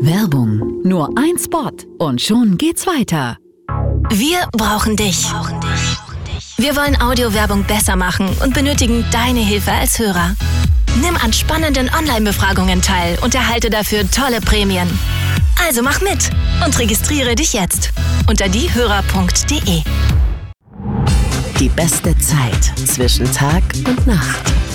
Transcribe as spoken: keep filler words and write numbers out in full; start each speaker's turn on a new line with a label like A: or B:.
A: Werbung. Nur ein Spot und schon geht's weiter.
B: Wir brauchen dich. Wir wollen Audiowerbung besser machen und benötigen deine Hilfe als Hörer. Nimm an spannenden Online-Befragungen teil und erhalte dafür tolle Prämien. Also mach mit und registriere dich jetzt unter diehörer punkt de.
C: Die beste Zeit zwischen Tag und Nacht.